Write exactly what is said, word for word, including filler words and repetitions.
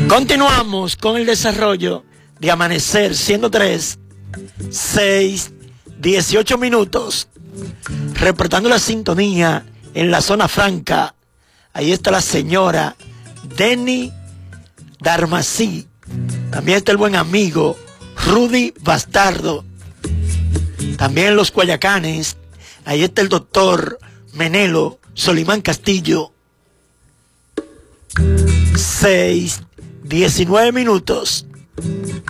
Continuamos con el desarrollo de Amanecer ciento tres, seis, dieciocho minutos, reportando la sintonía en la zona franca. Ahí está la señora Denny Darmasí. También está el buen amigo Rudy Bastardo. También en los Guayacanes, ahí está el doctor Menelo Solimán Castillo. seis, diecinueve minutos.